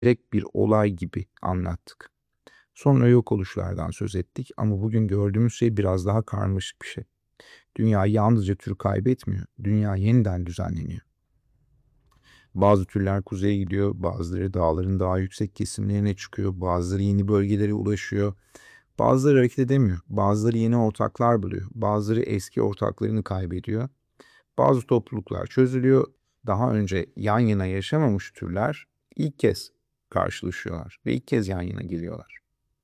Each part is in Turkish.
direkt bir olay gibi anlattık. Sonra yok oluşlardan söz ettik ama bugün gördüğümüz şey biraz daha karmaşık bir şey. Dünya yalnızca tür kaybetmiyor, dünya yeniden düzenleniyor. Bazı türler kuzeye gidiyor, bazıları dağların daha yüksek kesimlerine çıkıyor, bazıları yeni bölgelere ulaşıyor, bazıları hareket edemiyor, bazıları yeni ortaklar buluyor, bazıları eski ortaklarını kaybediyor. Bazı topluluklar çözülüyor, daha önce yan yana yaşamamış türler ilk kez karşılaşıyorlar ve ilk kez yan yana geliyorlar.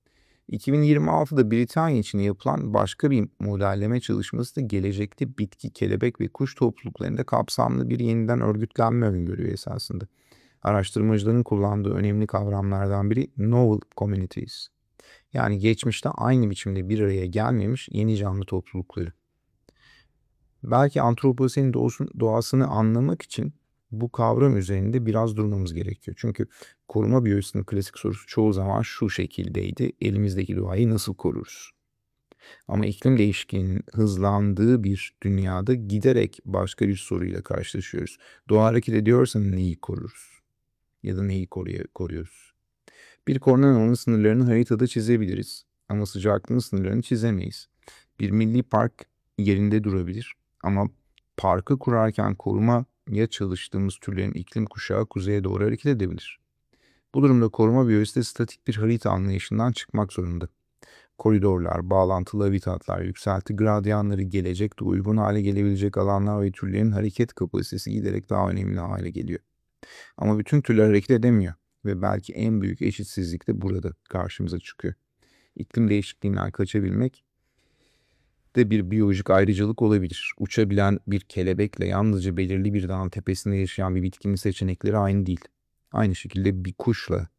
2026'da Britanya için yapılan başka bir modelleme çalışması da gelecekte bitki, kelebek ve kuş topluluklarında kapsamlı bir yeniden örgütlenme öngörüyor esasında. Araştırmacıların kullandığı önemli kavramlardan biri novel communities. Yani geçmişte aynı biçimde bir araya gelmemiş yeni canlı toplulukları. Belki antroposenin doğasını anlamak için bu kavram üzerinde biraz durmamız gerekiyor. Çünkü koruma biyolojisinin klasik sorusu çoğu zaman şu şekildeydi: elimizdeki doğayı nasıl koruruz? Ama iklim değişikliğinin hızlandığı bir dünyada giderek başka bir soruyla karşılaşıyoruz. Doğa hareket ediyorsa neyi koruruz? Ya da neyi koruyoruz? Bir korunan alanın sınırlarını haritada çizebiliriz ama sıcaklığın sınırlarını çizemeyiz. Bir milli park yerinde durabilir ama parkı kurarken korumaya çalıştığımız türlerin iklim kuşağı kuzeye doğru hareket edebilir. Bu durumda koruma biyolojisi statik bir harita anlayışından çıkmak zorunda. Koridorlar, bağlantılı habitatlar, yükselti gradyanları, gelecekte uygun hale gelebilecek alanlar ve türlerin hareket kapasitesi giderek daha önemli hale geliyor. Ama bütün türler hareket edemiyor ve belki en büyük eşitsizlik de burada karşımıza çıkıyor. İklim değişikliğinden kaçabilmek de bir biyolojik ayrıcalık olabilir. Uçabilen bir kelebekle yalnızca belirli bir dağın tepesinde yaşayan bir bitkinin seçenekleri aynı değil. Aynı şekilde bir kuşla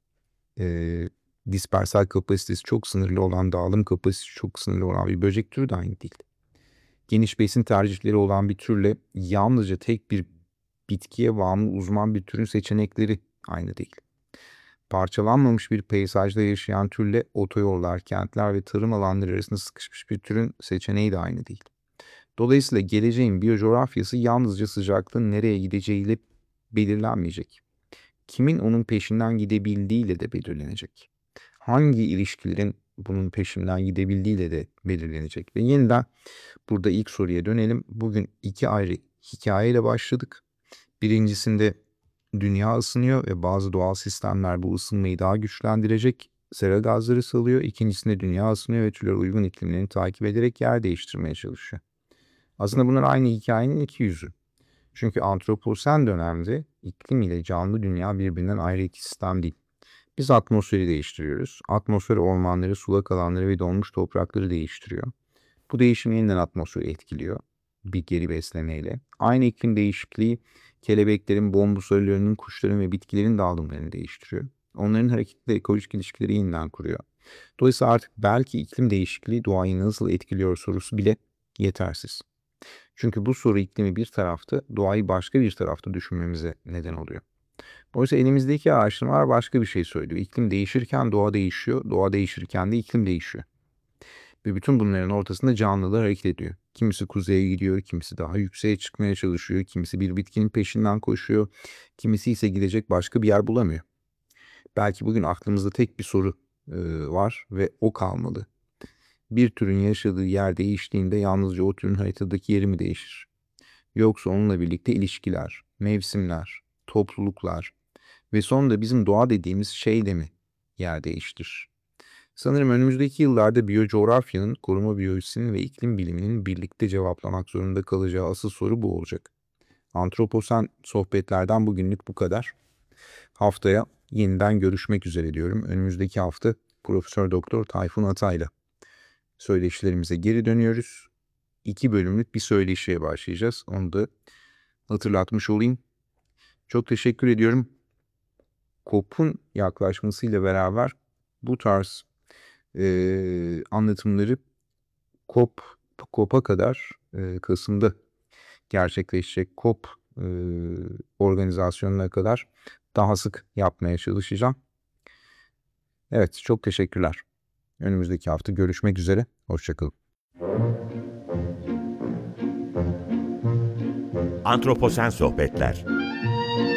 dispersal kapasitesi çok sınırlı olan, dağılım kapasitesi çok sınırlı olan bir böcek türü de aynı değil. Geniş besin tercihleri olan bir türle yalnızca tek bir bitkiye bağımlı uzman bir türün seçenekleri aynı değil. Parçalanmamış bir peyzajda yaşayan türle otoyollar, kentler ve tarım alanları arasında sıkışmış bir türün seçeneği de aynı değil. Dolayısıyla geleceğin biyocoğrafyası yalnızca sıcaklığın nereye gideceğiyle belirlenmeyecek. Kimin onun peşinden gidebildiğiyle de belirlenecek. Hangi ilişkilerin bunun peşinden gidebildiğiyle de belirlenecek. Ve yeniden burada ilk soruya dönelim. Bugün iki ayrı hikayeyle başladık. Birincisinde dünya ısınıyor ve bazı doğal sistemler bu ısınmayı daha güçlendirecek sera gazları salıyor. İkincisinde dünya ısınıyor ve türler uygun iklimlerini takip ederek yer değiştirmeye çalışıyor. Aslında bunlar aynı hikayenin iki yüzü. Çünkü antroposen dönemde iklim ile canlı dünya birbirinden ayrı iki sistem değil. Biz atmosferi değiştiriyoruz. Atmosfer ormanları, sulak alanları ve donmuş toprakları değiştiriyor. Bu değişim yeniden atmosferi etkiliyor bir geri beslemeyle. Aynı iklim değişikliği kelebeklerin, bombus arılarının, kuşların ve bitkilerin dağılımlarını değiştiriyor. Onların hareketli ekolojik ilişkileri yeniden kuruyor. Dolayısıyla artık belki iklim değişikliği doğayı nasıl etkiliyor sorusu bile yetersiz. Çünkü bu soru iklimi bir tarafta, doğayı başka bir tarafta düşünmemize neden oluyor. Oysa elimizdeki araştırmalar başka bir şey söylüyor. İklim değişirken doğa değişiyor, doğa değişirken de iklim değişiyor. Ve bütün bunların ortasında canlılar hareket ediyor. Kimisi kuzeye gidiyor, kimisi daha yükseğe çıkmaya çalışıyor, kimisi bir bitkinin peşinden koşuyor, kimisi ise gidecek başka bir yer bulamıyor. Belki bugün aklımızda tek bir soru var ve o kalmalı. Bir türün yaşadığı yer değiştiğinde yalnızca o türün haritadaki yeri mi değişir? Yoksa onunla birlikte ilişkiler, mevsimler, topluluklar ve sonunda bizim doğa dediğimiz şey de mi yer değiştirir? Sanırım önümüzdeki yıllarda biyocoğrafyanın, koruma biyolojisinin ve iklim biliminin birlikte cevaplamak zorunda kalacağı asıl soru bu olacak. Antroposen sohbetlerden bugünlük bu kadar. Haftaya yeniden görüşmek üzere diyorum. Önümüzdeki hafta Profesör Doktor Tayfun Atay'la söyleşilerimize geri dönüyoruz. 2 bölümlük bir söyleşiye başlayacağız. Onu da hatırlatmış olayım. Çok teşekkür ediyorum. COP'un yaklaşmasıyla beraber bu tarz anlatımları COP'a kadar Kasım'da gerçekleşecek COP organizasyonuna kadar daha sık yapmaya çalışacağım. Evet, çok teşekkürler. Önümüzdeki hafta görüşmek üzere. Hoşçakalın. Antroposen Sohbetler